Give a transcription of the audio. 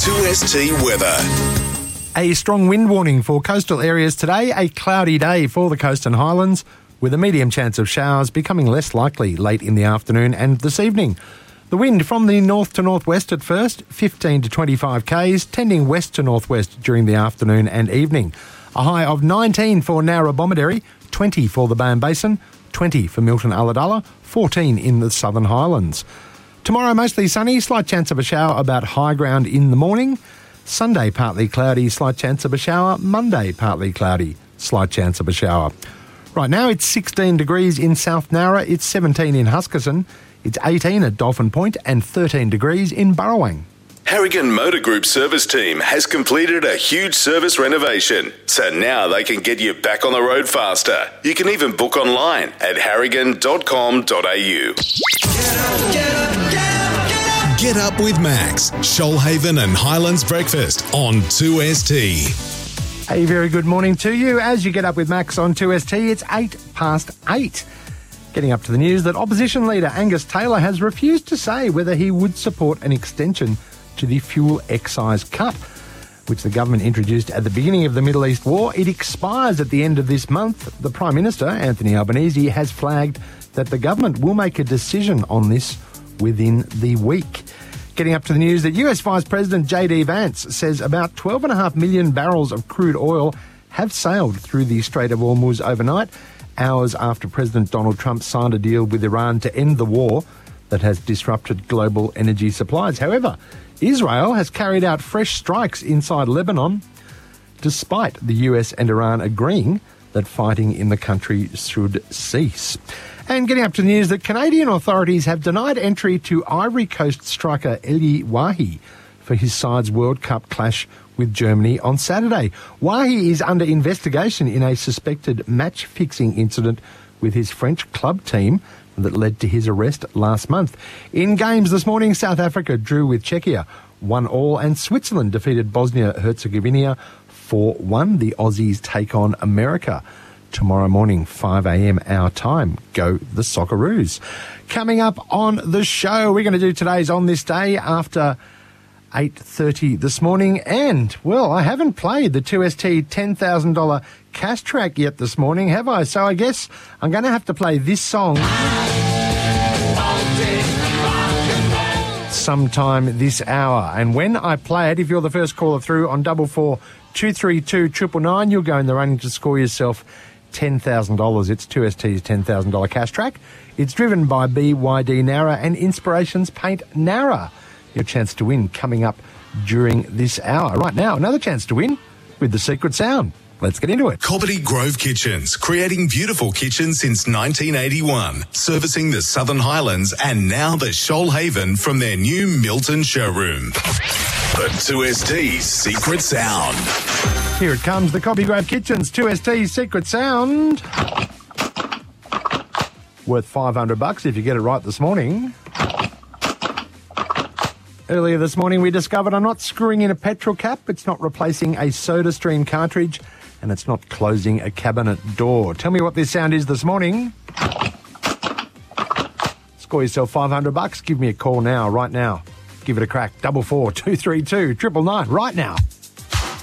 2ST weather. A strong wind warning for coastal areas today. A cloudy day for the coast and highlands, with a medium chance of showers becoming less likely late in the afternoon and this evening. The wind from the north to northwest at first, 15 to 25 k's, tending west to northwest during the afternoon and evening. A high of 19 for Narrabomideri, 20 for the Bowen Basin, 20 for Milton Ulladulla, 14 in the Southern Highlands. Tomorrow mostly sunny, slight chance of a shower about high ground in the morning. Sunday partly cloudy, slight chance of a shower. Monday partly cloudy, slight chance of a shower. Right now it's 16 degrees in South Nowra, it's 17 in Huskisson, it's 18 at Dolphin Point and 13 degrees in Burrowang. Harrigan Motor Group service team has completed a huge service renovation, so now they can get you back on the road faster. You can even book online at harrigan.com.au. Get up with Max, Shoalhaven and Highlands Breakfast on 2ST. A very good morning to you. As you get up with Max on 2ST, it's 8:08. Getting up to the news that opposition leader Angus Taylor has refused to say whether he would support an extension to the fuel excise cut, which the government introduced at the beginning of the Middle East war. It expires at the end of this month. The Prime Minister, Anthony Albanese, has flagged that the government will make a decision on this within the week. Getting up to the news that US Vice President J.D. Vance says about 12.5 million barrels of crude oil have sailed through the Strait of Hormuz overnight, hours after President Donald Trump signed a deal with Iran to end the war that has disrupted global energy supplies. However, Israel has carried out fresh strikes inside Lebanon, despite the US and Iran agreeing that fighting in the country should cease. And getting up to the news that Canadian authorities have denied entry to Ivory Coast striker Eli Wahi for his side's World Cup clash with Germany on Saturday. Wahi is under investigation in a suspected match-fixing incident with his French club team that led to his arrest last month. In games this morning, South Africa drew with Czechia 1-1, and Switzerland defeated Bosnia-Herzegovina 4-1. The Aussies take on America tomorrow morning, 5 a.m. our time. Go the Socceroos. Coming up on the show, we're going to do today's On This Day after 8:30 this morning. And, well, I haven't played the 2ST $10,000 cash track yet this morning, have I? So I guess I'm going to have to play this song sometime this hour. And when I play it, if you're the first caller through on 44 232 999, you'll go in the running to score yourself $10,000. It's 2ST's $10,000 cash track. It's driven by BYD Nowra and Inspirations Paint Nowra. Your chance to win coming up during this hour. Right now, another chance to win with the secret sound. Let's get into it. Cobbitty Grove Kitchens, creating beautiful kitchens since 1981, servicing the Southern Highlands and now the Shoalhaven from their new Milton showroom. The 2ST's secret sound. Here it comes, the Cobbitty Grove Kitchens 2ST's secret sound. Worth $500 if you get it right this morning. Earlier this morning, we discovered I'm not screwing in a petrol cap, it's not replacing a SodaStream cartridge, and it's not closing a cabinet door. Tell me what this sound is this morning. Score yourself $500. Give me a call now, right now. Give it a crack. 44 232 999, right now.